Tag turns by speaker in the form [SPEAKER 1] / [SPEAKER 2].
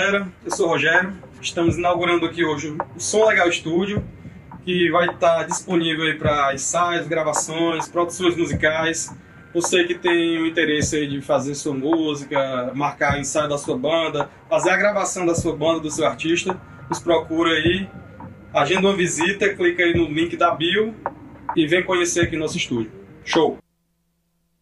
[SPEAKER 1] galera, eu sou o Rogério, estamos inaugurando aqui hoje o Som Legal Studio, que vai estar disponível aí para ensaios, gravações, produções musicais. Você que tem o interesse aí de fazer sua música, marcar ensaio da sua banda, fazer a gravação da sua banda, do seu artista, nos procura aí, agenda uma visita, clica aí no link da bio e vem conhecer aqui nosso estúdio. Show!